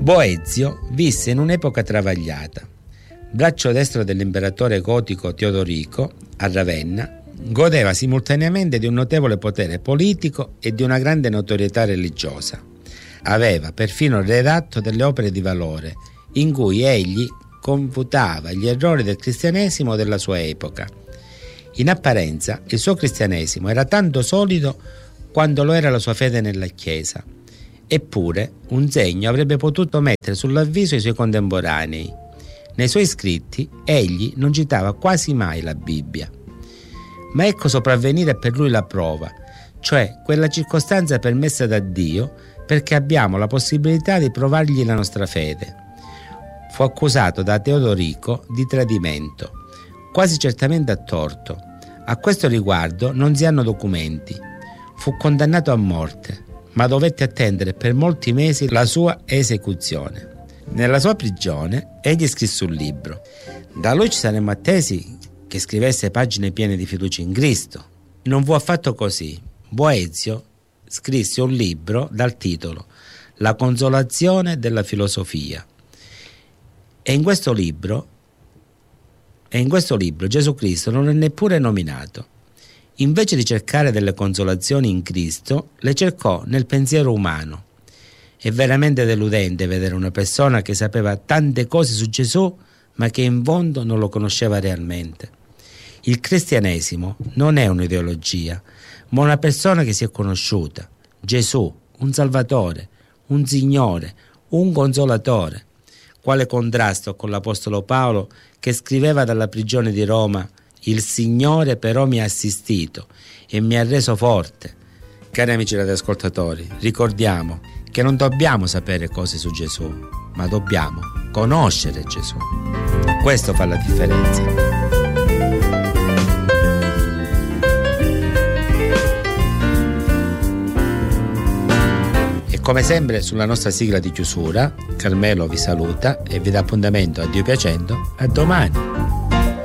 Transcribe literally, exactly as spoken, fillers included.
Boezio visse in un'epoca travagliata. Braccio destro dell'imperatore gotico Teodorico, a Ravenna, godeva simultaneamente di un notevole potere politico e di una grande notorietà religiosa. Aveva perfino redatto delle opere di valore in cui egli confutava gli errori del cristianesimo della sua epoca. In apparenza il suo cristianesimo era tanto solido quanto lo era la sua fede nella Chiesa. Eppure un segno avrebbe potuto mettere sull'avviso i suoi contemporanei. Nei suoi scritti egli non citava quasi mai la Bibbia. Ma ecco sopravvenire per lui la prova, cioè quella circostanza permessa da Dio perché abbiamo la possibilità di provargli la nostra fede. Fu accusato da Teodorico di tradimento, quasi certamente a torto. A questo riguardo non si hanno documenti. Fu condannato a morte, ma dovette attendere per molti mesi la sua esecuzione. Nella sua prigione egli scrisse un libro. Da lui ci saremmo attesi che scrivesse pagine piene di fiducia in Cristo. Non fu affatto così. Boezio scrisse un libro dal titolo La consolazione della filosofia. E in questo libro, e in questo libro Gesù Cristo non è neppure nominato. Invece di cercare delle consolazioni in Cristo, le cercò nel pensiero umano. È veramente deludente vedere una persona che sapeva tante cose su Gesù, ma che in fondo non lo conosceva realmente. Il cristianesimo non è un'ideologia, ma una persona che si è conosciuta. Gesù, un Salvatore, un Signore, un Consolatore. Quale contrasto con l'Apostolo Paolo che scriveva dalla prigione di Roma: il Signore però mi ha assistito e mi ha reso forte. Cari amici radioascoltatori, ricordiamo che non dobbiamo sapere cose su Gesù, ma dobbiamo conoscere Gesù. Questo fa la differenza. E come sempre sulla nostra sigla di chiusura, Carmelo vi saluta e vi dà appuntamento, a Dio piacendo, a domani.